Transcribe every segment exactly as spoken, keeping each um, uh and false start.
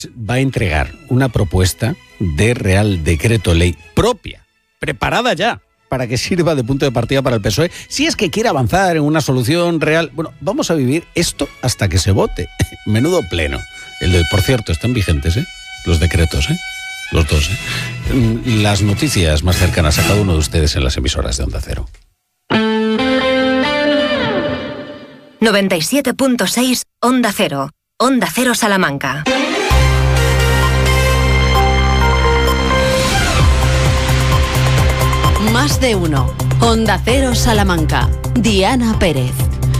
va a entregar una propuesta de Real Decreto Ley propia, preparada ya, para que sirva de punto de partida para el P S O E, si es que quiere avanzar en una solución real. Bueno, vamos a vivir esto hasta que se vote. Menudo pleno. El de, por cierto, están vigentes, ¿eh? Los decretos, ¿eh? Los dos, ¿eh? Las noticias más cercanas a cada uno de ustedes en las emisoras de Onda Cero. noventa y siete punto seis Onda Cero. Onda Cero Salamanca. Más de uno. Onda Cero Salamanca. Diana Pérez.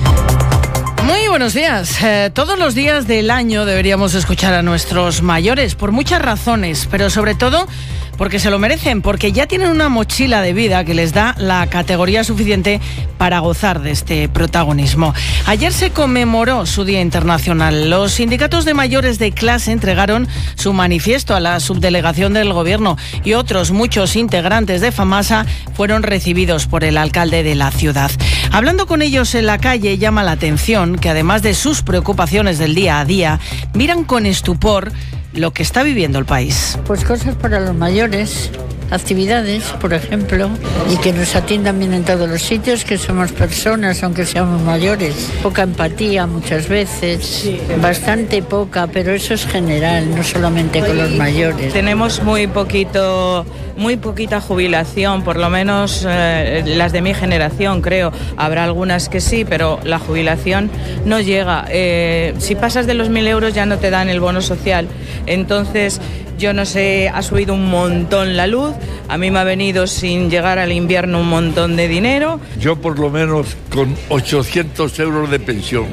Muy buenos días. Eh, todos los días del año deberíamos escuchar a nuestros mayores, por muchas razones, pero sobre todo porque se lo merecen, porque ya tienen una mochila de vida que les da la categoría suficiente para gozar de este protagonismo. Ayer se conmemoró su Día Internacional. Los sindicatos de mayores de clase entregaron su manifiesto a la subdelegación del Gobierno y otros muchos integrantes de FAMASA fueron recibidos por el alcalde de la ciudad. Hablando con ellos en la calle, llama la atención que además de sus preocupaciones del día a día, miran con estupor lo que está viviendo el país. Pues cosas para los mayores, actividades, por ejemplo, y que nos atiendan bien en todos los sitios, que somos personas, aunque seamos mayores. Poca empatía muchas veces, sí. Bastante poca, pero eso es general, no solamente con los mayores. Tenemos muy poquito, muy poquita jubilación, por lo menos eh, las de mi generación, creo. Habrá algunas que sí, pero la jubilación no llega. Eh, si pasas de los mil euros ya no te dan el bono social. Entonces, yo no sé, ha subido un montón la luz, a mí me ha venido sin llegar al invierno un montón de dinero. Yo por lo menos con ochocientos euros de pensión,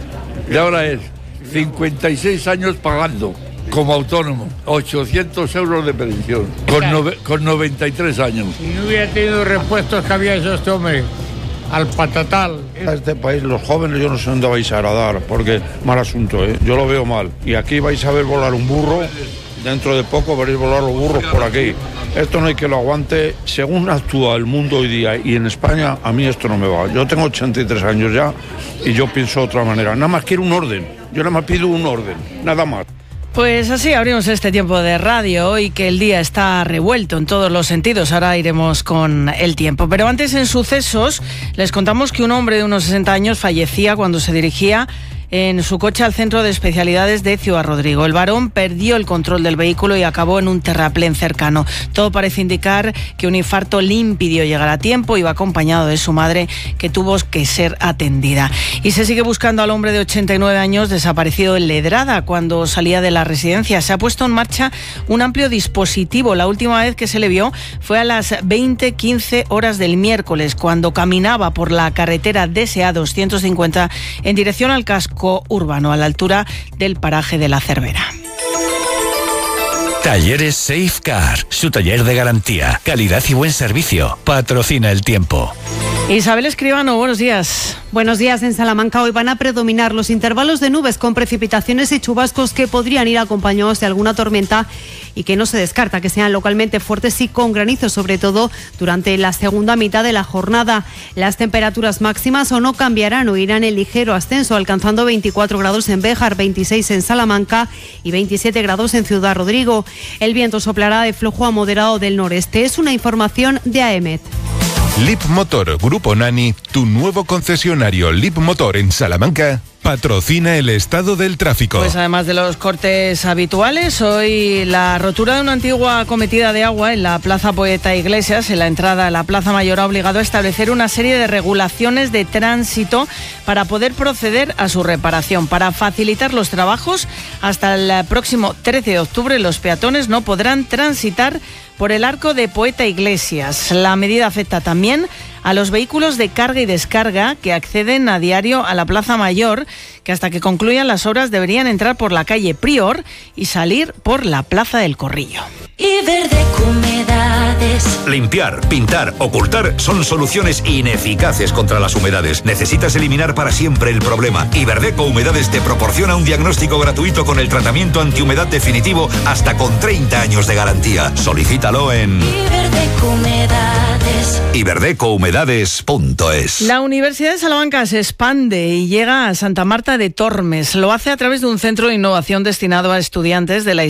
y ahora es cincuenta y seis años pagando como autónomo, ochocientos euros de pensión, con, nove, con noventa y tres años. Si no hubiera tenido repuestos que había hecho este hombre al patatal. A este país, los jóvenes, yo no sé dónde vais a agradar, porque mal asunto, ¿eh? Yo lo veo mal. Y aquí vais a ver volar un burro. Dentro de poco veréis volar los burros por aquí. Esto no hay que lo aguante. Según actúa el mundo hoy día y en España, a mí esto no me va. Yo tengo ochenta y tres años ya y yo pienso de otra manera. Nada más quiero un orden. Yo nada más pido un orden, nada más. Pues así abrimos este tiempo de radio y que el día está revuelto en todos los sentidos. Ahora iremos con el tiempo. Pero antes, en sucesos, les contamos que un hombre de unos sesenta años fallecía cuando se dirigía en su coche al centro de especialidades de Ciudad Rodrigo. El varón perdió el control del vehículo y acabó en un terraplén cercano. Todo parece indicar que un infarto le impidió llegar a tiempo. Iba acompañado de su madre, que tuvo que ser atendida. Y se sigue buscando al hombre de ochenta y nueve años desaparecido en Ledrada cuando salía de la residencia. Se ha puesto en marcha un amplio dispositivo. La última vez que se le vio fue a las veinte quince horas del miércoles, cuando caminaba por la carretera D S A doscientos cincuenta en dirección al casco urbano, a la altura del paraje de la Cervera. Talleres Safecar, su taller de garantía, calidad y buen servicio. Patrocina el tiempo. Isabel Escribano, buenos días. Buenos días. En Salamanca hoy van a predominar los intervalos de nubes con precipitaciones y chubascos que podrían ir acompañados de alguna tormenta y que no se descarta que sean localmente fuertes y con granizo, sobre todo durante la segunda mitad de la jornada. Las temperaturas máximas o no cambiarán o irán en ligero ascenso, alcanzando veinticuatro grados en Béjar, veintiséis en Salamanca y veintisiete grados en Ciudad Rodrigo. El viento soplará de flojo a moderado del noreste. Es una información de A E M E T. Lip Motor Grupo Nani, tu nuevo concesionario Lip Motor en Salamanca, patrocina el estado del tráfico. Pues además de los cortes habituales, hoy la rotura de una antigua cometida de agua en la Plaza Poeta Iglesias, en la entrada a la Plaza Mayor, ha obligado a establecer una serie de regulaciones de tránsito para poder proceder a su reparación. Para facilitar los trabajos, hasta el próximo trece de octubre los peatones no podrán transitar por el arco de Poeta Iglesias. La medida afecta también a los vehículos de carga y descarga que acceden a diario a la Plaza Mayor, que hasta que concluyan las obras deberían entrar por la calle Prior y salir por la Plaza del Corrillo. Iberdeco Humedades. Limpiar, pintar, ocultar son soluciones ineficaces contra las humedades. Necesitas eliminar para siempre el problema. Iberdeco Humedades te proporciona un diagnóstico gratuito con el tratamiento antihumedad definitivo hasta con treinta años de garantía. Solicítalo en Iberdeco Humedades. iberdeco humedades punto es. La Universidad de Salamanca se expande y llega a Santa Marta de Tormes. Lo hace a través de un centro de innovación destinado a estudiantes de la